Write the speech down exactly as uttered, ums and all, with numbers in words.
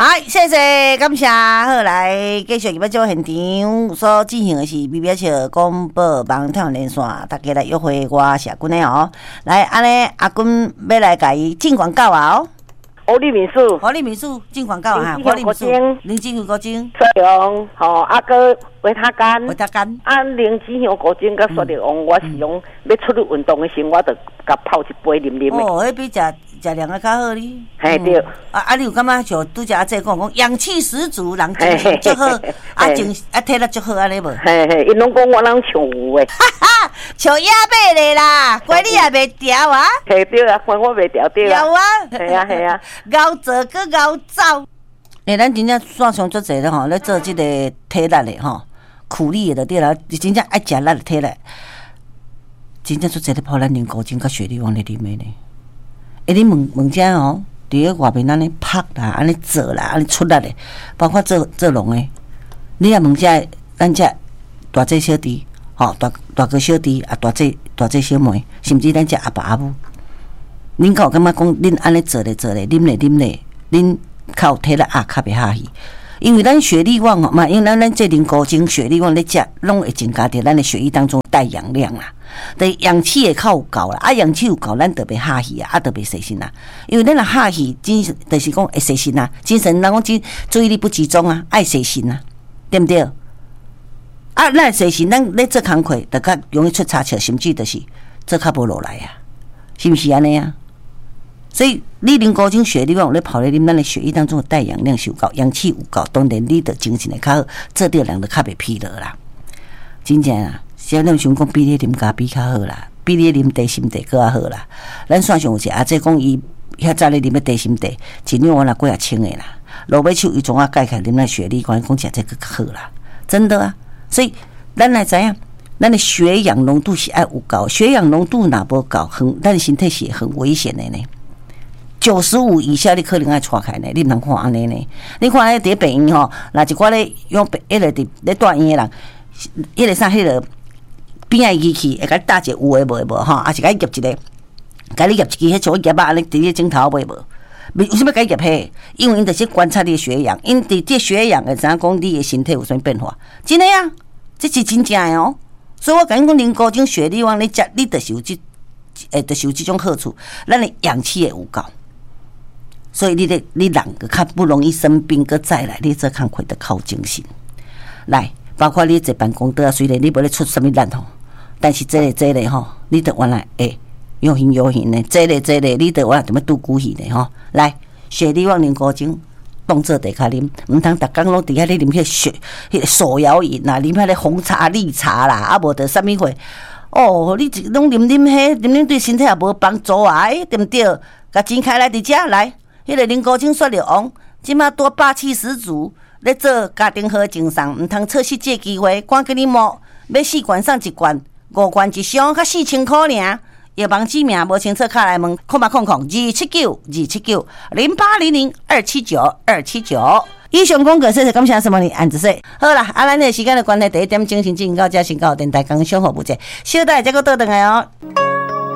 好，谢谢，感谢。好，来继续要做现场所进行的是比比笑广播网跳连线，大家来约会我是阿君的哦。来，安尼阿君要来甲伊进广告啊哦。 活力民宿， 活力民宿进广告啊！ 活力民宿， 林金湖古井， 雪龙，吼，阿哥维他干， 维他干， 啊，林金湖古井甲雪龙，我是用要出去运动的时候，我就甲泡一杯啉啉的。 哦，迄比食食凉的较好哩。 嘿对。 啊啊，你有感觉像拄则阿姐讲讲阳气十足，人精神足好，啊精啊体力足好安尼无？ 嘿嘿，因拢讲我人像有诶。 哈哈，像野马咧啦，怪你也袂调啊？ 嘿对啊，怪我袂调对啊。 有啊。 系啊系啊。 熬做搁熬走。诶，咱真正线上足侪咧吼，咧做即个体力咧吼，苦力的对啦，真正爱食力的体力，真正足侪咧泡咱啉古井甲雪莉往咧啉的呢。诶，你问问遮哦，伫咧外面安尼拍啦，安尼做啦，安尼出力咧，包括做做农诶，你也问遮咱遮大姐小弟，吼大大哥小弟啊，大姐大姐小妹，甚至咱遮阿爸阿母。恁敢有感觉讲，恁安尼做咧做咧，啉咧啉咧，恁较有体力啊，较袂下去。因为咱血力旺哦嘛，因为咱咱这啉古井血力旺咧食，拢会增加着咱的血液当中带氧量啦，对氧气会较有够啦，啊氧气有够，咱就袂下去啊，啊就袂失神啊。因为咱若下去，精神就是讲会失神啊，精神人讲精注意力不集中啊，爱失神啊，对不对？啊，咱失神，咱咧做工课，就较容易出差错，甚至就是做较无落来啊，是毋是安尼啊？所以你啉古井血，你往咧泡咧啉，咱的血液当中的带氧量是有够，氧气有够，当然你的精神会较好，做着人就较袂疲劳啦。真正啊，小咱想讲比你啉咖啡较好啦，比你啉茶心茶更较好啦。咱线上有一阿姐讲伊遐早咧啉的茶心茶，一两碗若几啊千的啦。落尾手伊总啊改开啉咱血，你讲讲食这个较好啦，真的啊。所以咱来知影。咱的血氧浓度是爱有够，血氧浓度若无够，很咱身体是很危险的呢。九十五以下，你可能爱错开呢。你毋通看安尼呢？你看迄伫病院吼，若一寡咧用迄个伫咧住院的人，迄个啥迄个边仔仪器会甲你打一个有诶无诶无吼，啊是甲你夹一个，甲你夹一支迄像夹啊安尼伫咧镜头尾无？为什么甲你夹迄？因为因著是观察你的血氧，因伫这血氧会知影讲你的身体有啥变化。真诶啊，这是真正诶哦。所以我甲你讲，啉古井血你往你食，你著是有即诶，著是有即种好处，咱的氧气会有够。所以你咧，你人个较不容易生病，个再来，你做工课得靠精神。来，包括你坐办公桌啊，虽然你无咧出什么力吼，但是这个这个吼，你得原来诶有形有形的，这个这个你得原来怎么拄骨气的吼。来，雪莉往啉古井，当做茶卡啉，毋通逐工拢伫遐咧啉迄雪，迄个手摇饮啦，啉迄个红茶、绿茶啦，啊无得啥物货。哦，你拢啉啉迄，啉啉对身体也无帮助啊，哎，对毋对？甲钱开来伫遮来。迄个啉古井雪莉王，即马多霸气十足，咧做家庭好精神，毋通错失这机会。赶紧你莫要四罐送一罐，五罐一箱，较四千块尔。药房指名无清楚，卡来问空八空空二七九二七九零八零零二七九二七九。以上广告谢谢感谢什么你按子说好啦，啊，咱的时间的关系，第一点精神进到这新高电台讲小服务者，小弟这个倒转来哦。